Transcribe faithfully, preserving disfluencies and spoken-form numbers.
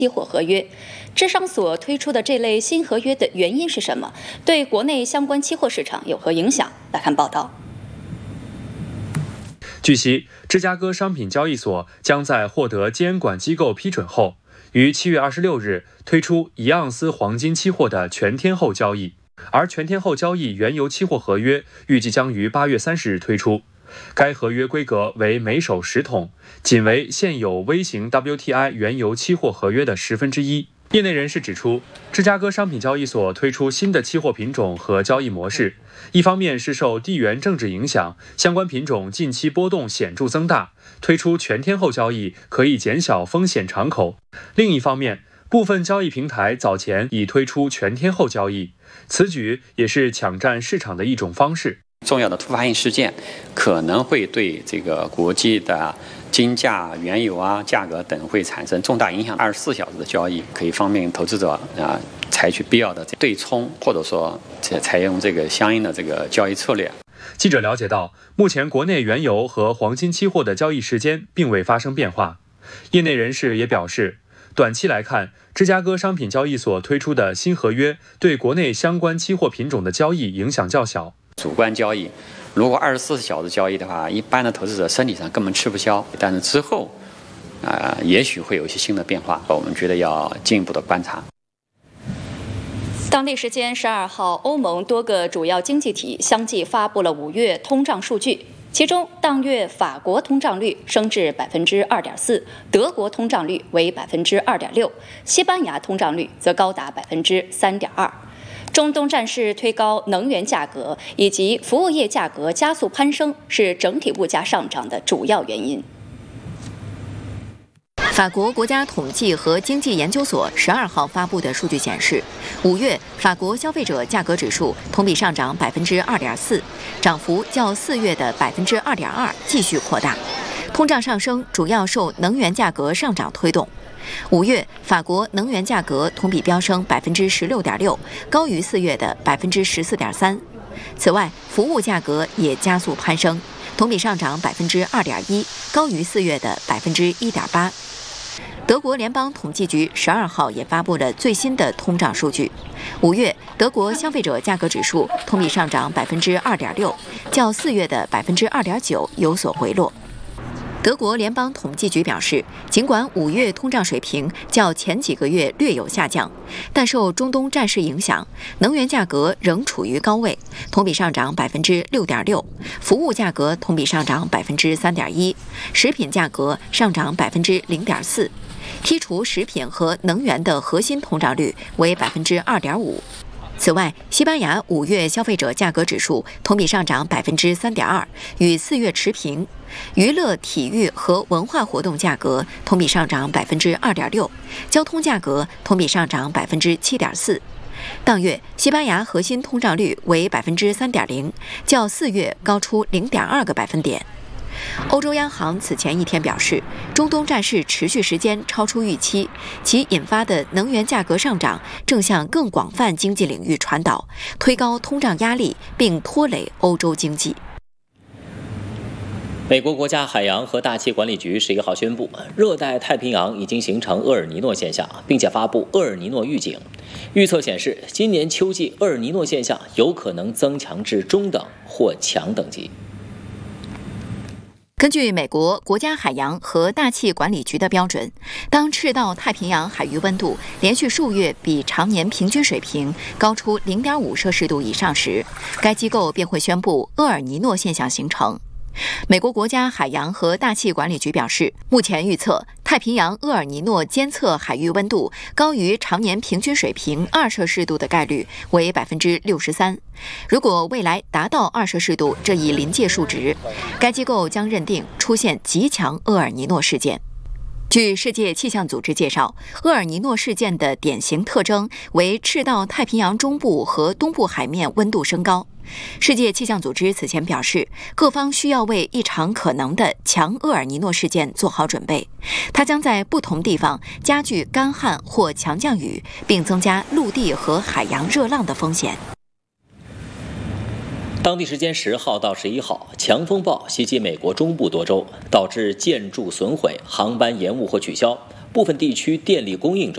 期货合约。芝商所推出的这类新合约的原因是什么？对国内相关期货市场有何影响？来看报道。 据悉，芝加哥商品交易所将在获得监管机构批准后，于七月二十六日推出一盎司黄金期货的全天候交易，而全天候交易原油期货合约预计将于八月三十日推出。该合约规格为每手十桶，仅为现有微型 W T I 原油期货合约的十分之一。业内人士指出，芝加哥商品交易所推出新的期货品种和交易模式，一方面是受地缘政治影响，相关品种近期波动显著增大，推出全天候交易可以减小风险敞口；另一方面，部分交易平台早前已推出全天候交易，此举也是抢占市场的一种方式。 重要的突发性事件可能会对这个国际的金价、原油啊价格等会产生重大影响。二十四小时的交易可以方便投资者啊采取必要的对冲，或者说采用这个相应的这个交易策略。 记者了解到，目前国内原油和黄金期货的交易时间并未发生变化。业内人士也表示，短期来看，芝加哥商品交易所推出的新合约对国内相关期货品种的交易影响较小。 主观交易，如果二十四小时交易的话，一般的投资者身体上根本吃不消。但是之后，啊、呃，也许会有一些新的变化，我们觉得要进一步的观察。 当地时间十二号，欧盟多个主要经济体相继发布了五月通胀数据，其中当月法国通胀率升至百分之二点四，德国通胀率为百分之二点六，西班牙通胀率则高达百分之三点二。中东战事推高能源价格以及服务业价格加速攀升，是整体物价上涨的主要原因。 法国国家统计和经济研究所十二号发布的数据显示，五月法国消费者价格指数同比上涨百分之二点四，涨幅较四月的百分之二点二继续扩大。通胀上升主要受能源价格上涨推动。五月，法国能源价格同比飙升百分之十六点六，高于四月的百分之十四点三。此外，服务价格也加速攀升，同比上涨百分之二点一，高于四月的百分之一点八。德国联邦统计局十二号也发布了最新的通胀数据。五月，德国消费者价格指数同比上涨百分之二点六，较四月的百分之二点九有所回落。德国联邦统计局表示，尽管五月通胀水平较前几个月略有下降，但受中东战事影响，能源价格仍处于高位，同比上涨百分之六点六，服务价格同比上涨百分之三点一，食品价格上涨百分之零点四，剔除食品和能源的核心通胀率为百分之二点五。此外，西班牙五月消费者价格指数同比上涨百分之三点二，与四月持平。娱乐、体育和文化活动价格同比上涨百分之二点六，交通价格同比上涨百分之七点四。当月，西班牙核心通胀率为百分之三点零，较四月高出零点二个百分点。欧洲央行此前一天表示，中东战事持续时间超出预期，其引发的能源价格上涨正向更广泛经济领域传导，推高通胀压力并拖累欧洲经济。 美国国家海洋和大气管理局十一号宣布，热带太平洋已经形成厄尔尼诺现象，并且发布厄尔尼诺预警。预测显示，今年秋季厄尔尼诺现象有可能增强至中等或强等级。 根据美国国家海洋和大气管理局的标准，当赤道太平洋海域温度连续数月比常年平均水平高出 零点五摄氏度以上时，该机构便会宣布厄尔尼诺现象形成。美国国家海洋和大气管理局表示，目前预测太平洋厄尔尼诺监测海域温度高于常年平均水平二摄氏度的概率为百分之六十三。如果未来达到二摄氏度这一临界数值，该机构将认定出现极强厄尔尼诺事件。据世界气象组织介绍，厄尔尼诺事件的典型特征为赤道太平洋中部和东部海面温度升高。世界气象组织此前表示，各方需要为一场可能的强厄尔尼诺事件做好准备，它将在不同地方加剧干旱或强降雨，并增加陆地和海洋热浪的风险。 当地时间十号到十一号，强风暴袭击美国中部多州，导致建筑损毁、航班延误或取消，部分地区电力供应中